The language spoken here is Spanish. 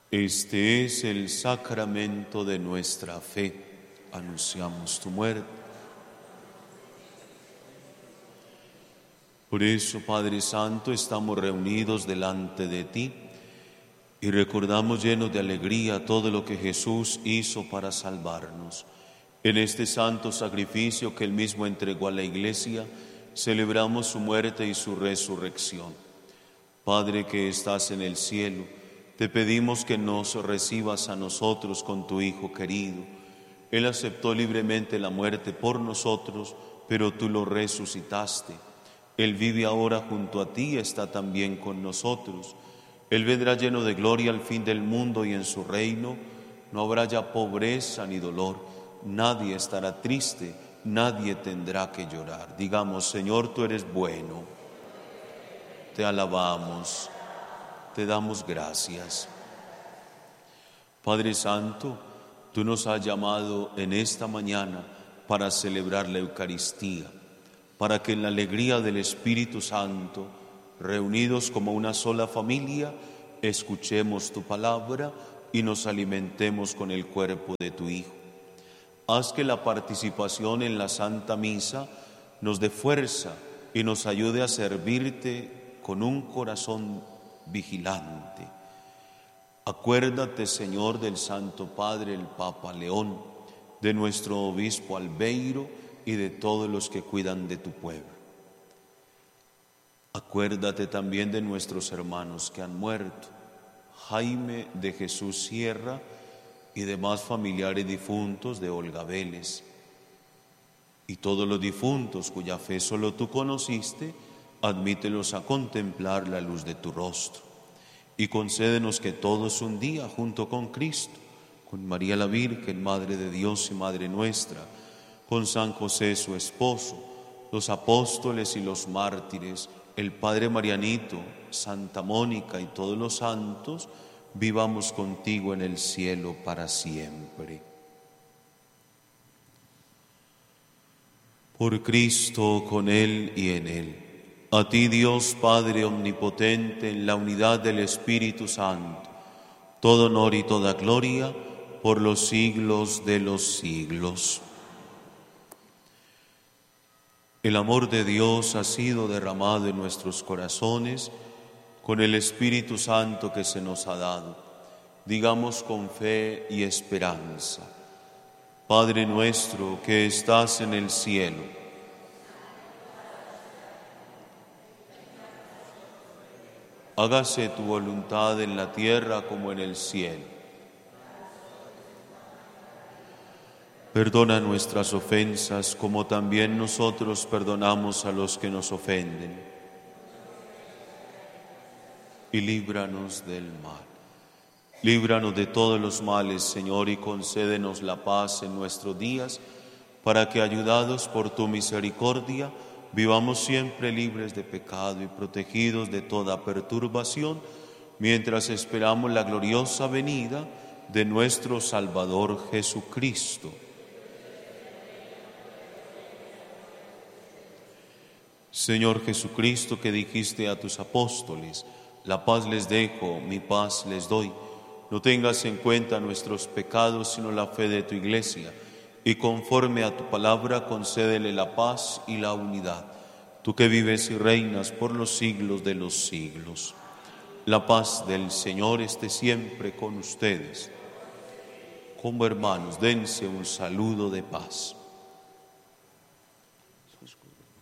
Este es el sacramento de nuestra fe. Anunciamos tu muerte. Por eso, Padre Santo, estamos reunidos delante de ti y recordamos llenos de alegría todo lo que Jesús hizo para salvarnos. En este santo sacrificio que Él mismo entregó a la Iglesia, celebramos su muerte y su resurrección. Padre que estás en el cielo, te pedimos que nos recibas a nosotros con tu Hijo querido. Él aceptó libremente la muerte por nosotros, pero tú lo resucitaste. Él vive ahora junto a ti y está también con nosotros. Él vendrá lleno de gloria al fin del mundo y en su reino no habrá ya pobreza ni dolor. Nadie estará triste, nadie tendrá que llorar. Digamos, Señor, tú eres bueno. Te alabamos, te damos gracias. Padre Santo, tú nos has llamado en esta mañana para celebrar la Eucaristía, para que en la alegría del Espíritu Santo, reunidos como una sola familia, escuchemos tu palabra y nos alimentemos con el cuerpo de tu Hijo. Haz que la participación en la Santa Misa nos dé fuerza y nos ayude a servirte con un corazón vigilante. Acuérdate, Señor, del Santo Padre, el Papa León, de nuestro Obispo Albeiro y de todos los que cuidan de tu pueblo. Acuérdate también de nuestros hermanos que han muerto, Jaime de Jesús Sierra y demás familiares difuntos de Olga Vélez, y todos los difuntos cuya fe solo tú conociste, admítelos a contemplar la luz de tu rostro, y concédenos que todos un día, junto con Cristo, con María la Virgen, Madre de Dios y Madre nuestra, con San José su esposo, los apóstoles y los mártires, el Padre Marianito, Santa Mónica y todos los santos, vivamos contigo en el cielo para siempre. Por Cristo, con Él y en Él. A ti, Dios Padre omnipotente, en la unidad del Espíritu Santo, todo honor y toda gloria por los siglos de los siglos. El amor de Dios ha sido derramado en nuestros corazones con el Espíritu Santo que se nos ha dado. Digamos con fe y esperanza: Padre nuestro que estás en el cielo, hágase tu voluntad en la tierra como en el cielo. Perdona nuestras ofensas como también nosotros perdonamos a los que nos ofenden. Y líbranos del mal. Líbranos de todos los males, Señor, y concédenos la paz en nuestros días, para que, ayudados por tu misericordia, vivamos siempre libres de pecado y protegidos de toda perturbación, mientras esperamos la gloriosa venida de nuestro Salvador Jesucristo. Señor Jesucristo, que dijiste a tus apóstoles: la paz les dejo, mi paz les doy. No tengas en cuenta nuestros pecados, sino la fe de tu Iglesia, y conforme a tu palabra concédele la paz y la unidad. Tú que vives y reinas por los siglos de los siglos. La paz del Señor esté siempre con ustedes. Como hermanos, dense un saludo de paz.